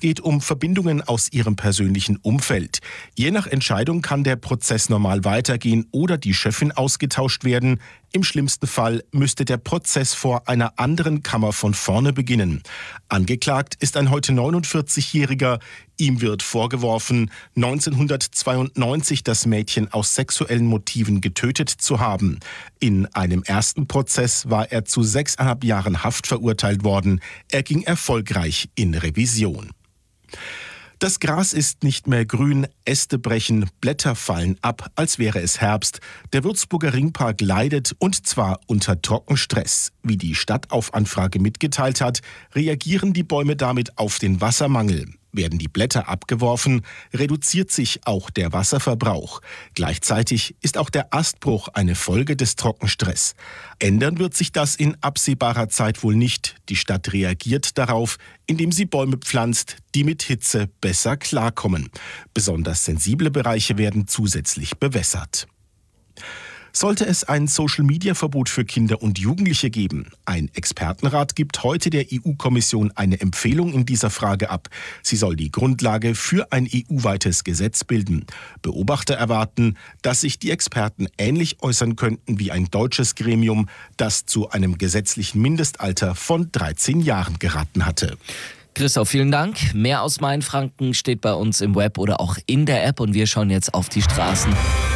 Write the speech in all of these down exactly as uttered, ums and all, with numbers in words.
geht um Verbindungen aus ihrem persönlichen Umfeld. Je nach Entscheidung kann der Prozess normal weitergehen oder die Chefin ausgetauscht werden. Im schlimmsten Fall müsste der Prozess vor einer anderen Kammer von vorne beginnen. Angeklagt ist ein heute neunundvierzigjähriger. Ihm wird vorgeworfen, neunzehnhundertzweiundneunzig das Mädchen aus sexuellen Motiven getötet zu haben. In einem ersten Prozess war er zu sechseinhalb Jahren Haft verurteilt worden. Er ging erfolgreich in Revision. Das Gras ist nicht mehr grün, Äste brechen, Blätter fallen ab, als wäre es Herbst. Der Würzburger Ringpark leidet, und zwar unter Trockenstress. Wie die Stadt auf Anfrage mitgeteilt hat, reagieren die Bäume damit auf den Wassermangel. Werden die Blätter abgeworfen, reduziert sich auch der Wasserverbrauch. Gleichzeitig ist auch der Astbruch eine Folge des Trockenstress. Ändern wird sich das in absehbarer Zeit wohl nicht. Die Stadt reagiert darauf, indem sie Bäume pflanzt, die mit Hitze besser klarkommen. Besonders sensible Bereiche werden zusätzlich bewässert. Sollte es ein Social-Media-Verbot für Kinder und Jugendliche geben? Ein Expertenrat gibt heute der E U-Kommission eine Empfehlung in dieser Frage ab. Sie soll die Grundlage für ein E U-weites Gesetz bilden. Beobachter erwarten, dass sich die Experten ähnlich äußern könnten wie ein deutsches Gremium, das zu einem gesetzlichen Mindestalter von dreizehn Jahren geraten hatte. Christoph, vielen Dank. Mehr aus Mainfranken steht bei uns im Web oder auch in der App, und wir schauen jetzt auf die Straßen.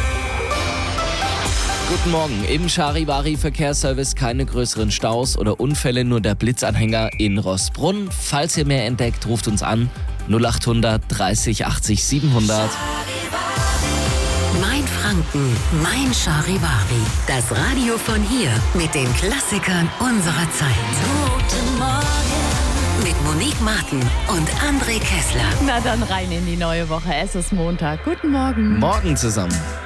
Guten Morgen. Im Charivari-Verkehrsservice keine größeren Staus oder Unfälle, nur der Blitzanhänger in Rossbrunn. Falls ihr mehr entdeckt, ruft uns an null achthundert dreißig achtzig siebenhundert. Mainfranken, mein Charivari. Das Radio von hier mit den Klassikern unserer Zeit. Guten Morgen. Mit Monique Martin und André Kessler. Na dann rein in die neue Woche. Es ist Montag. Guten Morgen. Morgen zusammen.